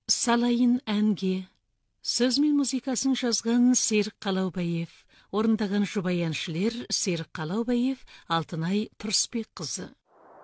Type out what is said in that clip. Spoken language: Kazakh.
салайын әнге. Сөз мен музыкасын жазған Серік Қалаубаев, орындаған жұбай әншілер Серік Қалаубаев, Алтынай Тұрысбек қызы.